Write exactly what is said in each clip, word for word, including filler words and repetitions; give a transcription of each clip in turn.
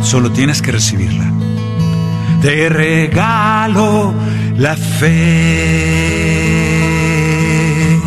Solo tienes que recibirla. Te regalo la fe.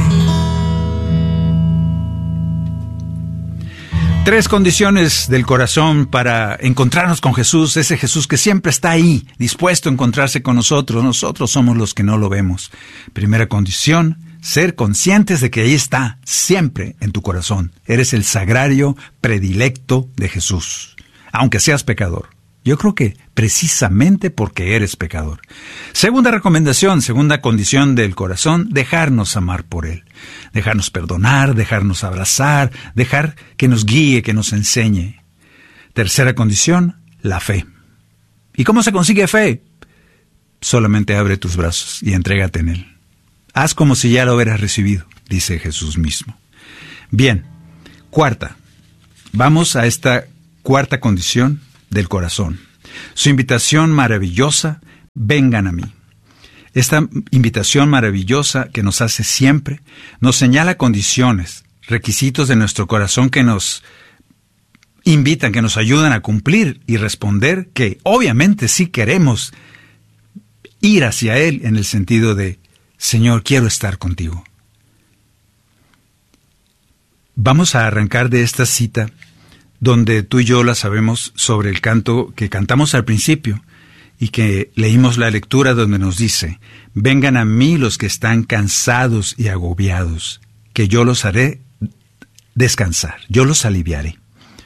Tres condiciones del corazón para encontrarnos con Jesús, ese Jesús que siempre está ahí, dispuesto a encontrarse con nosotros. Nosotros somos los que no lo vemos. Primera condición, ser conscientes de que ahí está, siempre en tu corazón. Eres el sagrario predilecto de Jesús, aunque seas pecador. Yo creo que precisamente porque eres pecador. Segunda recomendación, segunda condición del corazón, dejarnos amar por Él. Dejarnos perdonar, dejarnos abrazar, dejar que nos guíe, que nos enseñe. Tercera condición, la fe. ¿Y cómo se consigue fe? Solamente abre tus brazos y entrégate en Él. Haz como si ya lo hubieras recibido, dice Jesús mismo. Bien, cuarta. Vamos a esta cuarta condición del corazón. Su invitación maravillosa, vengan a mí. Esta invitación maravillosa que nos hace siempre, nos señala condiciones, requisitos de nuestro corazón que nos invitan, que nos ayudan a cumplir y responder que obviamente sí queremos ir hacia Él en el sentido de, Señor, quiero estar contigo. Vamos a arrancar de esta cita donde tú y yo la sabemos sobre el canto que cantamos al principio y que leímos la lectura donde nos dice, vengan a mí los que están cansados y agobiados, que yo los haré descansar, yo los aliviaré.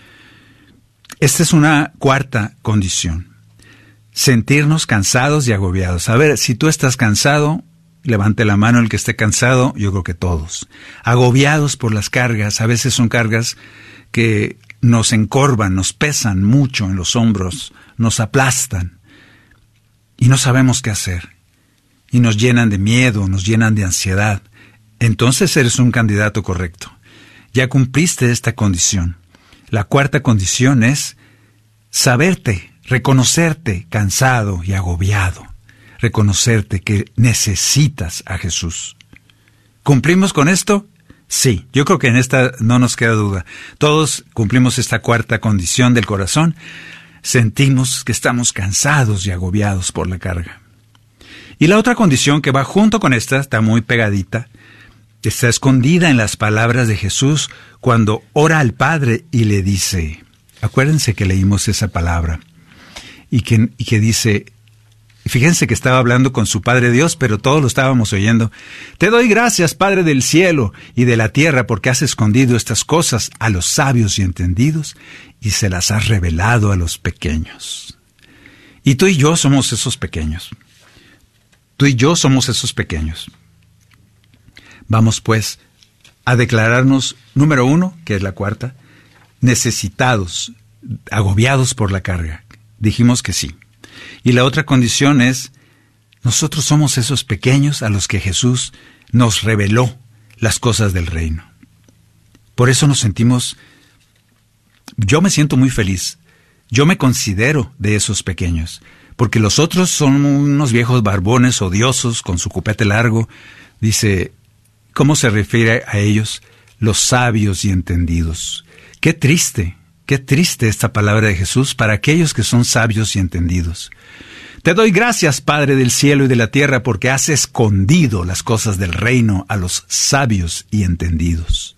Esta es una cuarta condición, sentirnos cansados y agobiados. A ver, si tú estás cansado, levante la mano el que esté cansado, yo creo que todos. Agobiados por las cargas, a veces son cargas que nos encorvan, nos pesan mucho en los hombros, nos aplastan y no sabemos qué hacer. Y nos llenan de miedo, nos llenan de ansiedad. Entonces eres un candidato correcto. Ya cumpliste esta condición. La cuarta condición es saberte, reconocerte cansado y agobiado. Reconocerte que necesitas a Jesús. ¿Cumplimos con esto? Sí, yo creo que en esta no nos queda duda. Todos cumplimos esta cuarta condición del corazón. Sentimos que estamos cansados y agobiados por la carga. Y la otra condición que va junto con esta, está muy pegadita, está escondida en las palabras de Jesús cuando ora al Padre y le dice, acuérdense que leímos esa palabra, y que, y que dice, fíjense que estaba hablando con su Padre Dios, pero todos lo estábamos oyendo. Te doy gracias, Padre del cielo y de la tierra, porque has escondido estas cosas a los sabios y entendidos y se las has revelado a los pequeños. Y tú y yo somos esos pequeños. Tú y yo somos esos pequeños. Vamos pues a declararnos, número uno, que es la cuarta, necesitados, agobiados por la carga. Dijimos que sí. Y la otra condición es, nosotros somos esos pequeños a los que Jesús nos reveló las cosas del reino. Por eso nos sentimos, yo me siento muy feliz, yo me considero de esos pequeños, porque los otros son unos viejos barbones odiosos con su copete largo. Dice, ¿cómo se refiere a ellos? Los sabios y entendidos. Qué triste. Qué triste esta palabra de Jesús para aquellos que son sabios y entendidos. Te doy gracias, Padre del cielo y de la tierra, porque has escondido las cosas del reino a los sabios y entendidos.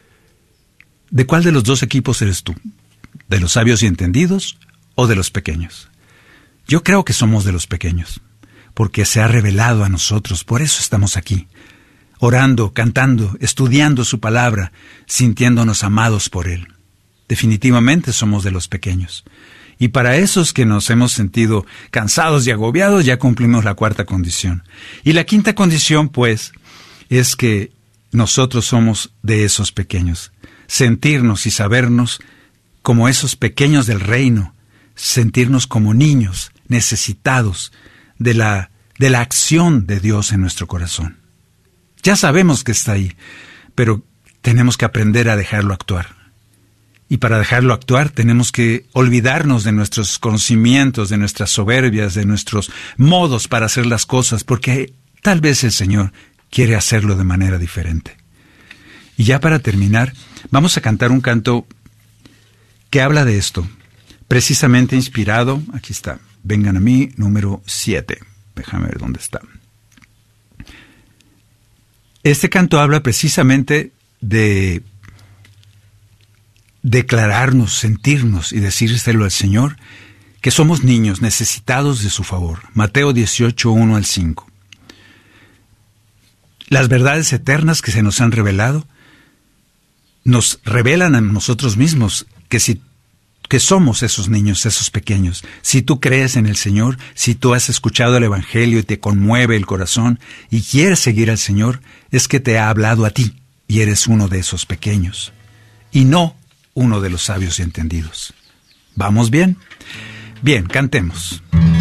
¿De cuál de los dos equipos eres tú? ¿De los sabios y entendidos o de los pequeños? Yo creo que somos de los pequeños, porque se ha revelado a nosotros, por eso estamos aquí, orando, cantando, estudiando su palabra, sintiéndonos amados por Él. Definitivamente somos de los pequeños. Y para esos que nos hemos sentido cansados y agobiados, ya cumplimos la cuarta condición. Y la quinta condición, pues, es que nosotros somos de esos pequeños. Sentirnos y sabernos como esos pequeños del reino. Sentirnos como niños necesitados de la, de la acción de Dios en nuestro corazón. Ya sabemos que está ahí, pero tenemos que aprender a dejarlo actuar. Y para dejarlo actuar tenemos que olvidarnos de nuestros conocimientos, de nuestras soberbias, de nuestros modos para hacer las cosas, porque tal vez el Señor quiere hacerlo de manera diferente. Y ya para terminar, vamos a cantar un canto que habla de esto. precisamente inspirado, aquí está, Vengan a mí, número siete. Déjame ver dónde está. Este canto habla precisamente de declararnos, sentirnos y decírselo al Señor, que somos niños necesitados de su favor. Mateo dieciocho, uno al cinco. Las verdades eternas que se nos han revelado nos revelan a nosotros mismos que si que somos esos niños, esos pequeños. Si tú crees en el Señor, si tú has escuchado el Evangelio y te conmueve el corazón y quieres seguir al Señor, es que te ha hablado a ti y eres uno de esos pequeños y no uno de los sabios y entendidos. ¿Vamos bien? Bien, cantemos.